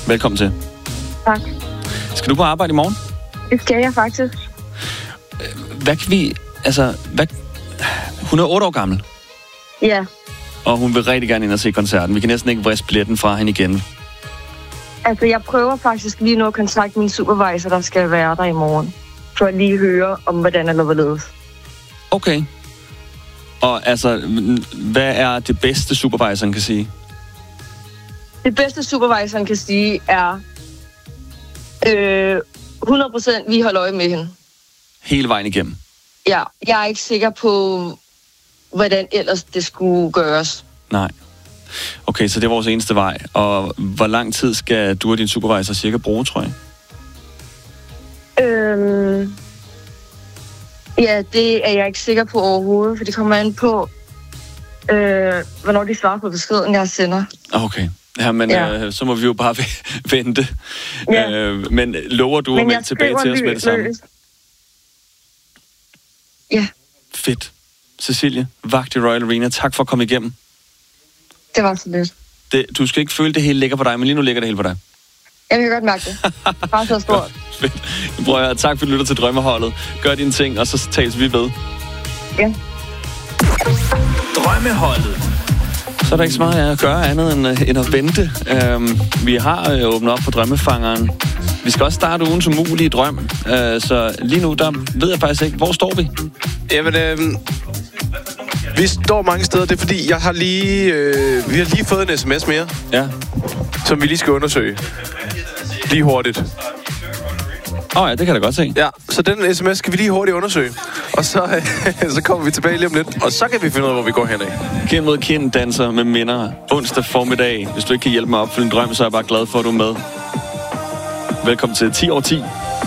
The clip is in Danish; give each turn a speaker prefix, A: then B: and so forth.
A: Velkommen til.
B: Tak.
A: Skal du på arbejde i morgen?
B: Det skal jeg faktisk.
A: Hvad kan vi... Altså, hun er 8 år gammel.
B: Ja.
A: Og hun vil rigtig gerne ind og se koncerten. Vi kan næsten ikke vriste billetten fra hende igen.
B: Altså, jeg prøver faktisk lige nu at kontakte min supervisor, der skal være der i morgen. For at lige høre om, hvordan eller hvorledes.
A: Okay. Og altså, hvad er det bedste supervisoren kan sige?
B: Det bedste supervisoren kan sige er 100% vi holder øje med hende.
A: Hele vejen igennem?
B: Ja, jeg er ikke sikker på, hvordan ellers det skulle gøres.
A: Nej. Okay, så det er vores eneste vej. Og hvor lang tid skal du og din supervisor cirka bruge, tror jeg?
B: Ja, det er jeg ikke sikker på overhovedet, for det kommer an på, hvornår de svarer på beskeden, jeg sender.
A: Okay. Ja, men så må vi jo bare vente.
B: Ja.
A: Men lover du at melde tilbage til os med det samme?
B: Ja.
A: Fedt. Cecilie, vagt i Royal Arena, tak for at komme igennem.
B: Det var så lidt.
A: Du skal ikke føle, det hele ligger på dig, men lige nu ligger det hele på dig.
B: Jeg kan godt mærke det. Bare så stort.
A: Fedt. Prøv at tak for at lytte til Drømmeholdet. Gør dine ting, og så tales vi ved.
B: Ja.
A: Drømmeholdet. Så er der ikke så meget at gøre andet end at vente. Vi har åbnet op for Drømmefangeren. Vi skal også starte ugen som mulig drøm. Så lige nu, der ved jeg faktisk ikke, hvor står vi?
C: Jamen, vi står mange steder. Det er fordi, vi har lige fået en sms mere.
A: Ja.
C: Som vi lige skal undersøge. Lige hurtigt.
A: Ja, det kan jeg da godt se.
C: Ja, så den sms skal vi lige hurtigt undersøge. Og så, så kommer vi tilbage lige om lidt. Og så kan vi finde ud af, hvor vi går henad.
A: Kind mod kind danser med minder. Onsdag formiddag. Hvis du ikke kan hjælpe mig at opfylde en drøm, så er jeg bare glad for, at du er med. Velkommen til 10 over 10.